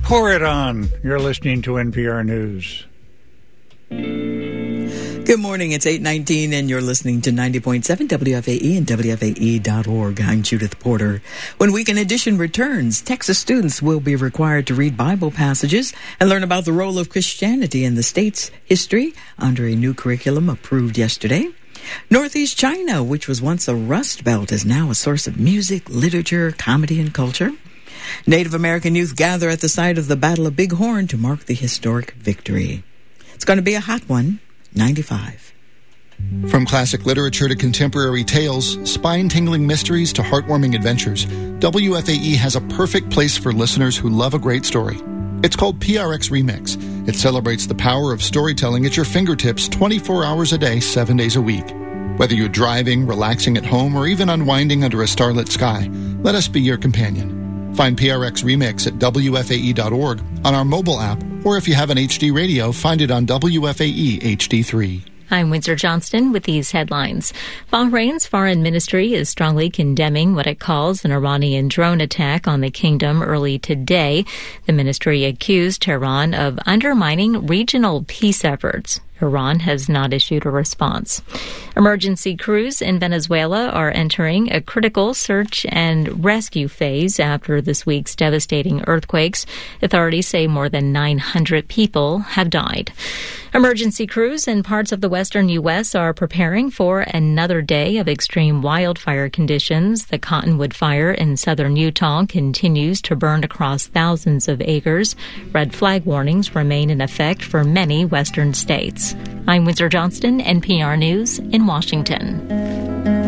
Pour it on. You're listening to NPR News. Good morning. It's 8:19, and you're listening to 90.7 WFAE and WFAE.org. I'm Judith Porter. When Weekend Edition returns, Texas students will be required to read Bible passages and learn about the role of Christianity in the state's history under a new curriculum approved yesterday. Northeast China, which was once a rust belt, is now a source of music, literature, comedy, and culture. Native American youth gather at the site of the Battle of Bighorn to mark the historic victory. It's going to be a hot one. 95. From classic literature to contemporary tales, spine-tingling mysteries to heartwarming adventures, WFAE has a perfect place for listeners who love a great story. It's called PRX Remix. It celebrates the power of storytelling at your fingertips 24 hours a day, 7 days a week. Whether you're driving, relaxing at home, or even unwinding under a starlit sky, let us be your companion. Find PRX Remix at WFAE.org on our mobile app, or if you have an HD radio, find it on WFAE HD3. I'm Windsor Johnston with these headlines. Bahrain's foreign ministry is strongly condemning what it calls an Iranian drone attack on the kingdom early today. The ministry accused Tehran of undermining regional peace efforts. Iran has not issued a response. Emergency crews in Venezuela are entering a critical search and rescue phase after this week's devastating earthquakes. Authorities say more than 900 people have died. Emergency crews in parts of the western U.S. are preparing for another day of extreme wildfire conditions. The Cottonwood Fire in southern Utah continues to burn across thousands of acres. Red flag warnings remain in effect for many western states. I'm Windsor Johnston, NPR News in Washington.